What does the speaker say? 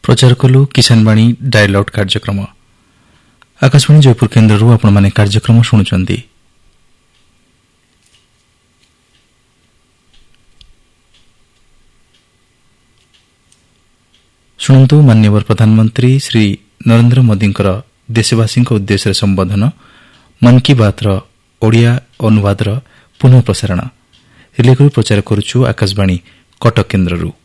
प्रचार कलु किसानवाणी डायलॉग कार्यक्रम आकाशवाणी जयपुर केन्द्रରୁ ଆପଣମାନେ କାର୍ଯ୍ୟକ୍ରମ ଶୁଣୁଛନ୍ତି। ଶୁଣନ୍ତୁ ମାନ୍ୟବର ପ୍ରଧାନମନ୍ତ୍ରୀ ଶ୍ରୀ ନରେନ୍ଦ୍ର ମୋଦିଙ୍କର ଦେଶବାସୀଙ୍କ ଉଦ୍ଦେଶ୍ୟରେ ସମ୍ବୋଧନ ମନ୍ କି ବାତ୍ର ଓଡ଼ିଆ ଅନୁବାଦର ପୁନଃ ପ୍ରସାରଣ ରିଲେ କରି ପ୍ରଚାର କରୁଛୁ ଆକାଶବାଣୀ କଟକ କେନ୍ଦ୍ରରୁ।